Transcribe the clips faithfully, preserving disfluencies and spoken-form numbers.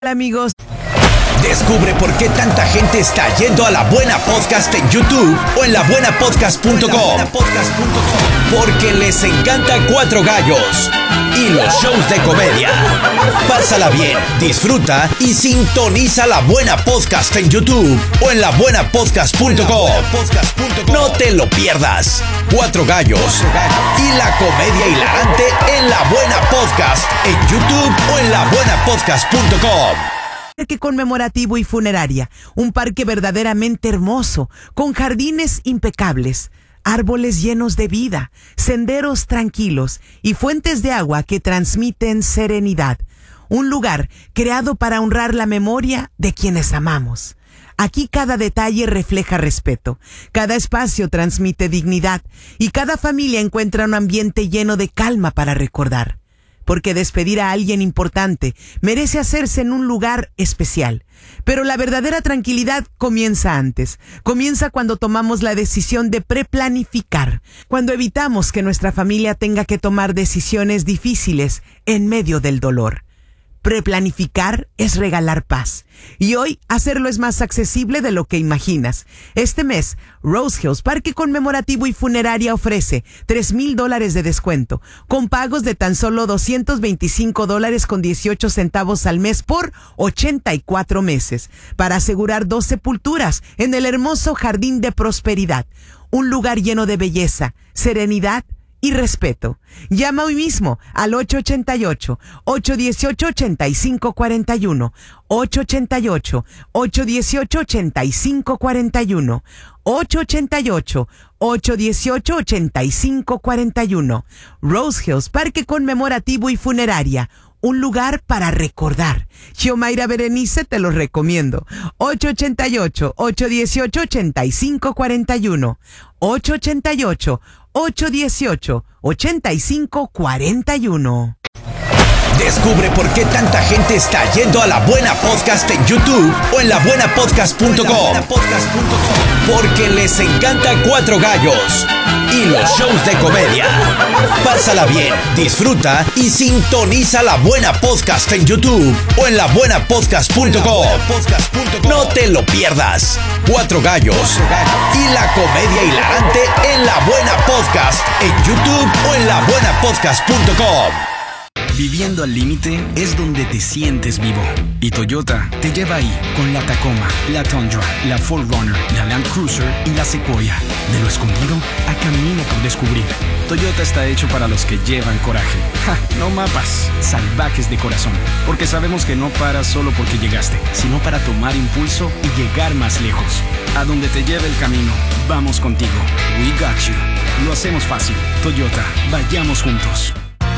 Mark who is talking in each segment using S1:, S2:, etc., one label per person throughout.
S1: Hola amigos.
S2: Descubre por qué tanta gente está yendo a La Buena Podcast en YouTube o en la buena podcast punto com. Porque les encanta Cuatro Gallos y los shows de comedia. Pásala bien, disfruta y sintoniza La Buena Podcast en YouTube o en la buena podcast punto com. No te lo pierdas. Cuatro Gallos y la comedia hilarante en La Buena Podcast en YouTube o en la buena podcast punto com.
S1: Parque conmemorativo y funeraria, un parque verdaderamente hermoso, con jardines impecables, árboles llenos de vida, senderos tranquilos y fuentes de agua que transmiten serenidad. Un lugar creado para honrar la memoria de quienes amamos. Aquí cada detalle refleja respeto, cada espacio transmite dignidad y cada familia encuentra un ambiente lleno de calma para recordar. Porque despedir a alguien importante merece hacerse en un lugar especial. Pero la verdadera tranquilidad comienza antes. Comienza cuando tomamos la decisión de preplanificar. Cuando evitamos que nuestra familia tenga que tomar decisiones difíciles en medio del dolor. Preplanificar es regalar paz. Y hoy hacerlo es más accesible de lo que imaginas. Este mes, Rose Hills Parque Conmemorativo y Funeraria ofrece tres mil dólares de descuento, con pagos de tan solo doscientos veinticinco dólares con dieciocho centavos al mes por ochenta y cuatro meses, para asegurar dos sepulturas en el hermoso Jardín de Prosperidad. Un lugar lleno de belleza, serenidad y respeto. Llama hoy mismo al ocho ocho ocho, ocho uno ocho, ocho cinco cuatro uno, ocho ocho ocho, ocho uno ocho, ocho cinco cuatro uno, ocho ocho ocho, ocho uno ocho, ocho cinco cuatro uno. Rose Hills Parque Conmemorativo y Funeraria, un lugar para recordar. Xiomaira Berenice te lo recomiendo. ocho ocho ocho, ocho uno ocho, ocho cinco cuatro uno, ocho ocho ocho, ocho uno ocho, ocho cinco cuatro uno.
S2: Descubre por qué tanta gente está yendo a La Buena Podcast en YouTube o en la buena podcast punto com. Porque les encanta Cuatro Gallos y los shows de comedia. Pásala bien, disfruta y sintoniza La Buena Podcast en YouTube o en la buena podcast punto com. No te lo pierdas. Cuatro Gallos y la comedia hilarante en La Buena Podcast en YouTube o en la buena podcast punto com.
S3: Viviendo al límite es donde te sientes vivo. Y Toyota te lleva ahí con la Tacoma, la Tundra, la cuatro runner, la Land Cruiser y la Sequoia. De lo escondido a camino por descubrir. Toyota está hecho para los que llevan coraje. Ja, no mapas, salvajes de corazón. Porque sabemos que no paras solo porque llegaste, sino para tomar impulso y llegar más lejos. A donde te lleve el camino, vamos contigo. We got you. Lo hacemos fácil. Toyota, vayamos juntos.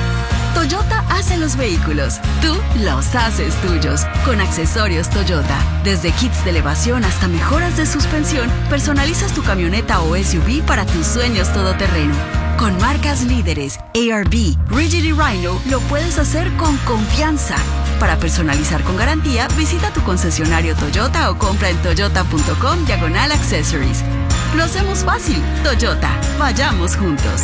S4: Toyota hace los vehículos, tú los haces tuyos. Con accesorios Toyota, desde kits de elevación hasta mejoras de suspensión, personalizas tu camioneta o S U V para tus sueños todoterreno. Con marcas líderes, A R B, Rigid y Rhino, lo puedes hacer con confianza. Para personalizar con garantía, visita tu concesionario Toyota o compra en toyota punto com diagonal accessories. Lo hacemos fácil. Toyota, vayamos juntos.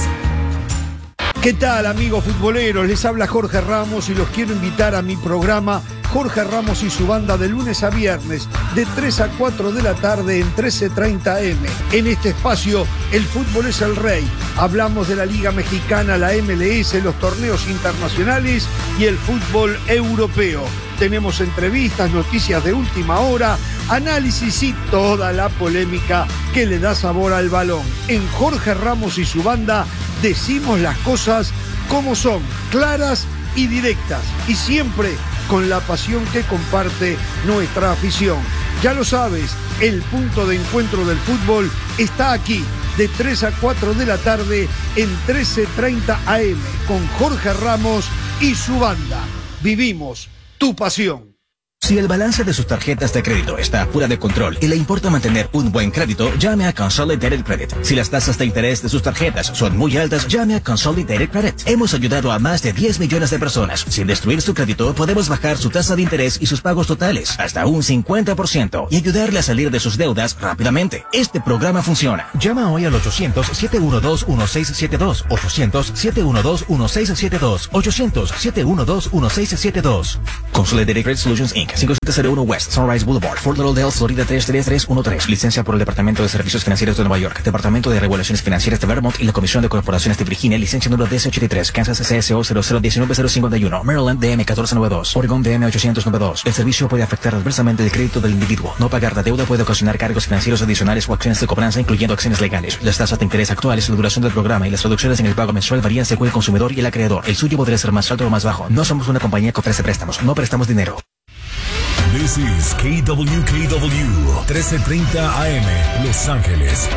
S5: ¿Qué tal, amigos futboleros? Les habla Jorge Ramos y los quiero invitar a mi programa Jorge Ramos y su banda de lunes a viernes de tres a cuatro de la tarde en trece treinta eme. En este espacio, el fútbol es el rey. Hablamos de la Liga Mexicana, la M L S, los torneos internacionales y el fútbol europeo. Tenemos entrevistas, noticias de última hora, análisis y toda la polémica que le da sabor al balón. En Jorge Ramos y su banda decimos las cosas como son, claras y directas, y siempre con la pasión que comparte nuestra afición. Ya lo sabes, el punto de encuentro del fútbol está aquí, de tres a cuatro de la tarde en trece treinta a eme, con Jorge Ramos y su banda. Vivimos tu pasión.
S6: Si el balance de sus tarjetas de crédito está fuera de control y le importa mantener un buen crédito, llame a Consolidated Credit. Si las tasas de interés de sus tarjetas son muy altas, llame a Consolidated Credit. Hemos ayudado a más de diez millones de personas. Sin destruir su crédito, podemos bajar su tasa de interés y sus pagos totales hasta un cincuenta por ciento y ayudarle a salir de sus deudas rápidamente. Este programa funciona. Llama hoy al ochocientos, siete uno dos, uno seis siete dos, ochocientos, siete uno dos, uno seis siete dos, ochocientos, siete uno dos, uno seis siete dos. Consolidated Credit Solutions, incorporated cinco siete cero uno West Sunrise Boulevard, Fort Lauderdale, Florida tres tres tres uno tres. Licencia por el Departamento de Servicios Financieros de Nueva York, Departamento de Regulaciones Financieras de Vermont y la Comisión de Corporaciones de Virginia. Licencia número D S ochenta y tres, Kansas C S O cero cero uno nueve cero cinco uno, Maryland D M catorce noventa y dos, Oregon D M ochocientos noventa y dos. El servicio puede afectar adversamente el crédito del individuo. No pagar la deuda puede ocasionar cargos financieros adicionales o acciones de cobranza, incluyendo acciones legales. Las tasas de interés actuales, la duración del programa y las reducciones en el pago mensual varían según el consumidor y el acreedor. El suyo podría ser más alto o más bajo. No somos una compañía que ofrece préstamos. No prestamos dinero.
S7: This is K W K W trece treinta A M Los Ángeles.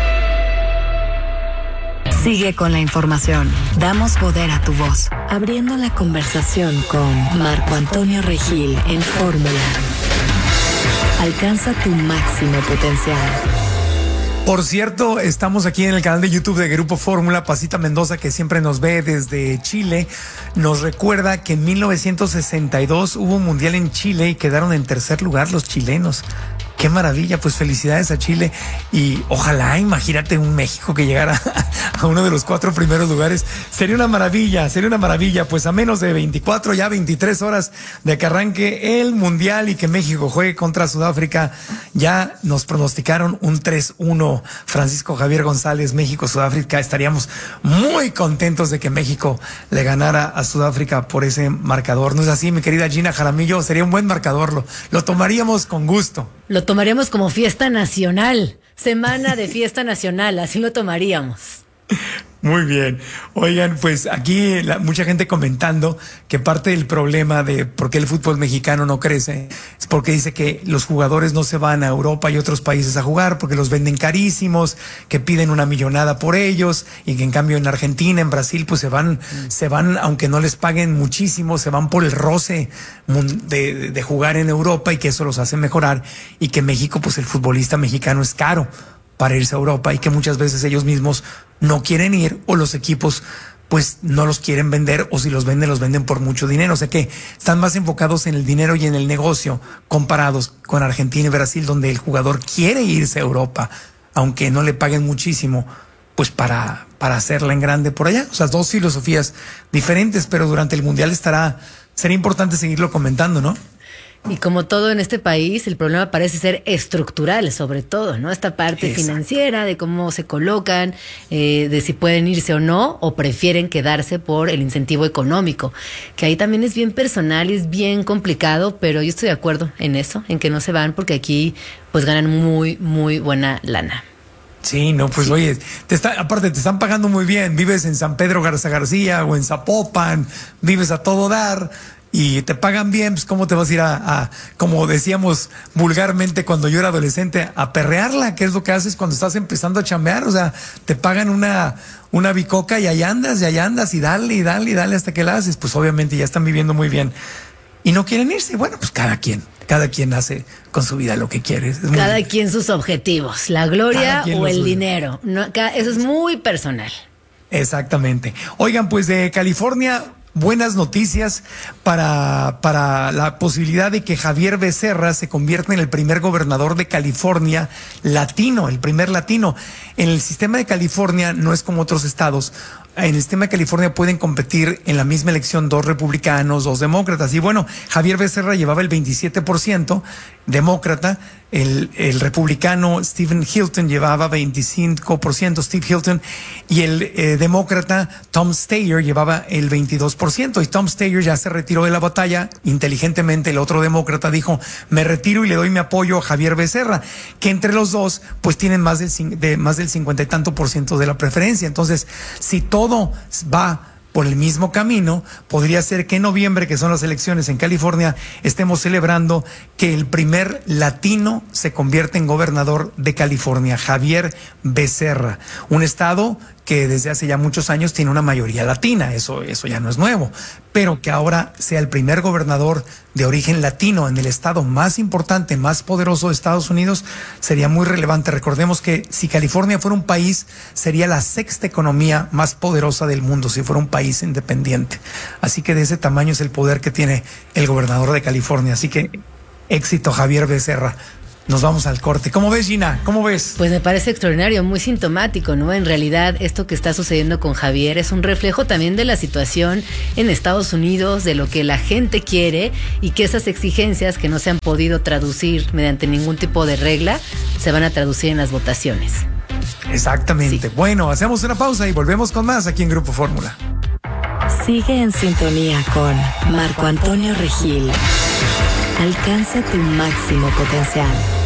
S8: Sigue con la información. Damos poder a tu voz. Abriendo la conversación con Marco Antonio Regil en Fórmula. Alcanza tu máximo potencial.
S9: Por cierto, estamos aquí en el canal de YouTube de Grupo Fórmula. Pasita Mendoza, que siempre nos ve desde Chile, nos recuerda que en mil novecientos sesenta y dos hubo un mundial en Chile y quedaron en tercer lugar los chilenos. Qué maravilla, pues felicidades a Chile y ojalá, imagínate un México que llegara a uno de los cuatro primeros lugares. Sería una maravilla, sería una maravilla, pues a menos de veinticuatro, ya veintitrés horas de que arranque el Mundial y que México juegue contra Sudáfrica, ya nos pronosticaron un tres uno. Francisco Javier González, México-Sudáfrica, estaríamos muy contentos de que México le ganara a Sudáfrica por ese marcador. ¿No es así, mi querida Gina Jaramillo? Sería un buen marcador, lo, lo tomaríamos con gusto.
S10: Lo tomaríamos como fiesta nacional, semana de fiesta nacional, así lo tomaríamos.
S9: Muy bien. Oigan, pues aquí la, mucha gente comentando que parte del problema de por qué el fútbol mexicano no crece es porque dice que los jugadores no se van a Europa y otros países a jugar porque los venden carísimos, que piden una millonada por ellos y que en cambio en Argentina, en Brasil, pues se van, mm. se van, aunque no les paguen muchísimo, se van por el roce de, de, de jugar en Europa y que eso los hace mejorar y que México, pues el futbolista mexicano es caro para irse a Europa y que muchas veces ellos mismos no quieren ir o los equipos pues no los quieren vender o si los venden, los venden por mucho dinero. O sea que están más enfocados en el dinero y en el negocio comparados con Argentina y Brasil, donde el jugador quiere irse a Europa, aunque no le paguen muchísimo, pues para, para hacerla en grande por allá. O sea, dos filosofías diferentes, pero durante el Mundial estará, sería importante seguirlo comentando, ¿no?
S10: Y como todo en este país, el problema parece ser estructural, sobre todo, ¿no? Esta parte Exacto. financiera, de cómo se colocan, eh, de si pueden irse o no, o prefieren quedarse por el incentivo económico, que ahí también es bien personal y es bien complicado, pero yo estoy de acuerdo en eso, en que no se van, porque aquí pues ganan muy, muy buena lana.
S9: Sí, no, pues sí. Oye, te está, aparte te están pagando muy bien, vives en San Pedro Garza García o en Zapopan, vives a todo dar y te pagan bien, pues cómo te vas a ir a, a, como decíamos vulgarmente cuando yo era adolescente, a perrearla, que es lo que haces cuando estás empezando a chambear. O sea, te pagan una, una bicoca y ahí andas, y ahí andas, y dale, y dale, y dale hasta que la haces. Pues obviamente ya están viviendo muy bien y no quieren irse. Bueno, pues cada quien, cada quien hace con su vida lo que quiere. Es muy
S10: cada
S9: bien.
S10: quien sus objetivos, la gloria o el suyo. dinero. No, eso es muy personal.
S9: Exactamente. Oigan, pues de California, buenas noticias para, para la posibilidad de que Javier Becerra se convierta en el primer gobernador de California latino, el primer latino. En el sistema de California no es como otros estados. En el sistema de California pueden competir en la misma elección dos republicanos, dos demócratas. Y bueno, Javier Becerra llevaba el veintisiete por ciento demócrata, el, el republicano Stephen Hilton llevaba veinticinco por ciento, Steve Hilton, y el eh, demócrata Tom Steyer llevaba el veintidós por ciento. Y Tom Steyer ya se retiró de la batalla. Inteligentemente el otro demócrata dijo, me retiro y le doy mi apoyo a Javier Becerra, que entre los dos pues tienen más del, de, más del cincuenta y tanto por ciento de la preferencia. Entonces, si todo va por el mismo camino, podría ser que en noviembre, que son las elecciones en California, estemos celebrando que el primer latino se convierte en gobernador de California, Javier Becerra, un estado que desde hace ya muchos años tiene una mayoría latina, eso, eso ya no es nuevo, pero que ahora sea el primer gobernador de origen latino en el estado más importante, más poderoso de Estados Unidos, sería muy relevante. Recordemos que si California fuera un país, sería la sexta economía más poderosa del mundo, si fuera un país independiente. Así que de ese tamaño es el poder que tiene el gobernador de California. Así que éxito, Javier Becerra. nos vamos al corte. ¿Cómo ves, Gina? ¿Cómo ves?
S10: Pues me parece extraordinario, muy sintomático, ¿no? En realidad, esto que está sucediendo con Javier es un reflejo también de la situación en Estados Unidos, de lo que la gente quiere y que esas exigencias que no se han podido traducir mediante ningún tipo de regla se van a traducir en las votaciones.
S9: Exactamente. Sí. Bueno, hacemos una pausa y volvemos con más aquí en Grupo Fórmula.
S8: Sigue en sintonía con Marco Antonio Regil. Alcanza tu máximo potencial.